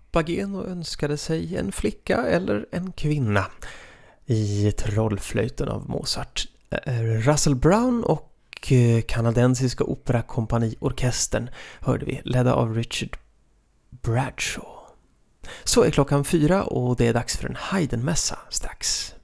Papageno önskade sig en flicka eller en kvinna i Trollflöjten av Mozart. Russell Brown och kanadensiska operakompaniorkestern hörde vi, ledda av Richard Bradshaw. Så är klockan 4 och det är dags för en Haydn-mässa strax.